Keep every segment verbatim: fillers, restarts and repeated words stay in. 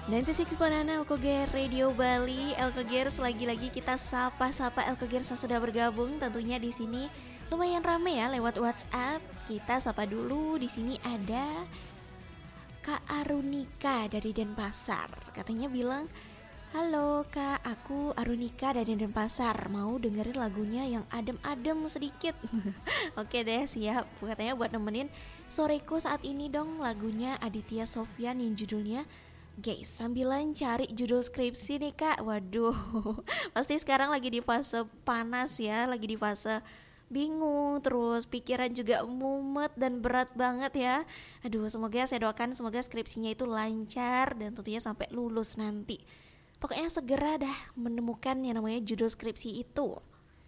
sembilan puluh enam Banana Elkoger Radio Bali. Elkogers, lagi-lagi kita sapa-sapa Elkogers yang sudah bergabung. Tentunya di sini lumayan rame ya lewat WhatsApp. Kita sapa dulu. Di sini ada Kak Arunika dari Denpasar. Katanya bilang, "Halo Kak, aku Arunika dari Denpasar. Mau dengerin lagunya yang adem-adem sedikit." Oke deh, siap. Katanya buat nemenin soreku saat ini dong lagunya Aditya Sofyan yang judulnya Guys. Sambilan cari judul skripsi nih Kak. Waduh, pasti sekarang lagi di fase panas ya, lagi di fase bingung, terus pikiran juga mumet dan berat banget ya. Aduh, semoga saya doakan semoga skripsinya itu lancar dan tentunya sampai lulus nanti. Pokoknya segera dah menemukan yang namanya judul skripsi itu.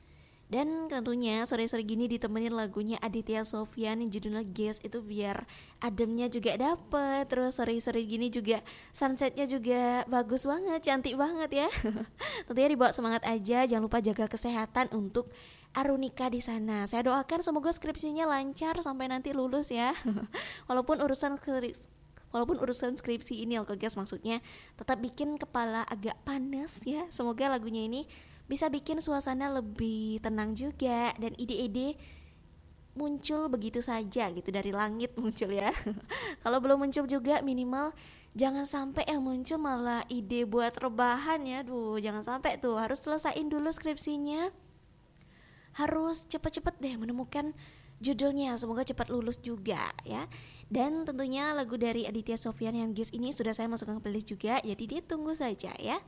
Dan tentunya sore-sore gini ditemenin lagunya Aditya Sofyan yang judulnya Guess, itu biar ademnya juga dapet. Terus sore-sore gini juga sunsetnya juga bagus banget, cantik banget ya. Tentunya dibawa semangat aja, jangan lupa jaga kesehatan untuk Arunika di sana. Saya doakan semoga skripsinya lancar sampai nanti lulus ya. Walaupun urusan skripsi Walaupun urusan skripsi ini Elkogers maksudnya tetap bikin kepala agak panas ya. Semoga lagunya ini bisa bikin suasana lebih tenang juga dan ide-ide muncul begitu saja gitu dari langit muncul ya. Kalau belum muncul juga minimal jangan sampai yang muncul malah ide buat rebahan ya. Duh, jangan sampai tuh, harus selesain dulu skripsinya. Harus cepet-cepet deh menemukan judulnya, semoga cepat lulus juga ya. Dan tentunya lagu dari Aditya Sofyan yang Guess ini sudah saya masukkan ke playlist juga, jadi ditunggu saja ya.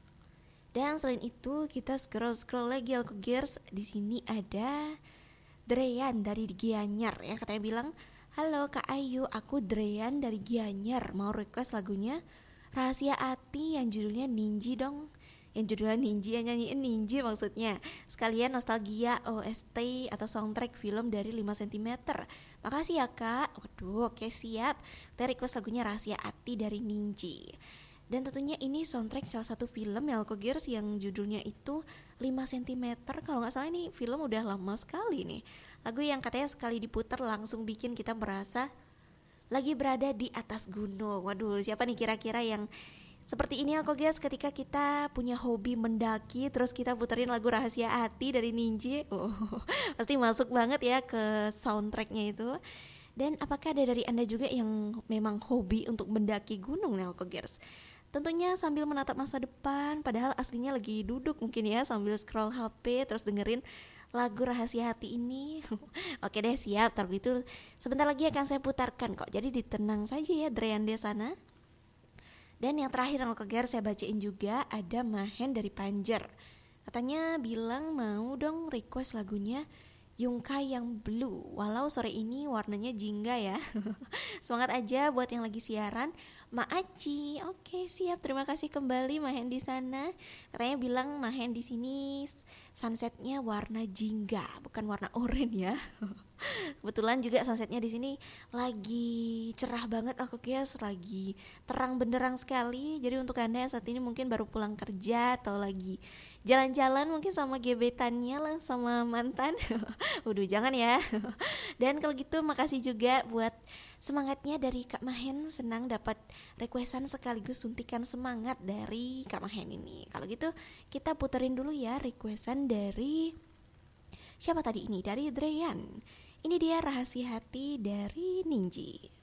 Dan selain itu kita scroll-scroll lagi Elkogers. Di sini ada Dreyan dari Gianyar ya, katanya bilang, "Halo Kak Ayu, aku Dreyan dari Gianyar, mau request lagunya Rahasia Hati yang judulnya Ninji dong." Yang judulnya Ninji, yang nyanyiin Ninji maksudnya. Sekalian nostalgia O S T atau soundtrack film dari lima sentimeter. Makasih ya Kak. Waduh, oke siap. Kita request lagunya Rahasia Hati dari Ninji. Dan tentunya ini soundtrack salah satu film Elkogers yang judulnya itu lima sentimeter. Kalau gak salah ini film udah lama sekali nih. Lagu yang katanya sekali diputar langsung bikin kita merasa lagi berada di atas gunung. Waduh, siapa nih kira-kira yang seperti ini Elkogers ketika kita punya hobi mendaki terus kita puterin lagu Rahasia Hati dari Ninja. Oh, pasti masuk banget ya ke soundtracknya itu. Dan apakah ada dari Anda juga yang memang hobi untuk mendaki gunung Elkogers? Tentunya sambil menatap masa depan, padahal aslinya lagi duduk mungkin ya sambil scroll H P terus dengerin lagu Rahasia Hati ini. Oke deh, siap. Tapi itu sebentar lagi akan saya putarkan kok. Jadi ditenang saja ya Dreyan di sana. Dan yang terakhir Elkogers saya bacain juga ada Mahen dari Panjer. Katanya bilang mau dong request lagunya Yungkai yang Blue. Walau sore ini warnanya jingga ya. Semangat aja buat yang lagi siaran. Maaci, oke siap. Terima kasih kembali Mahen di sana. Katanya bilang Mahen di sini sunsetnya warna jingga, bukan warna oranye ya. Kebetulan juga sunsetnya di sini lagi cerah banget Elkogers, lagi terang benderang sekali. Jadi untuk Anda yang saat ini mungkin baru pulang kerja atau lagi jalan-jalan mungkin sama gebetannya lah, sama mantan. Udah jangan ya. Dan kalau gitu makasih juga buat semangatnya dari Kak Mahen, senang dapat requestan sekaligus suntikan semangat dari Kak Mahen ini. Kalau gitu kita puterin dulu ya requestan dari siapa tadi ini? Dari Dreyan. Ini dia Rahasia Hati dari Ninji.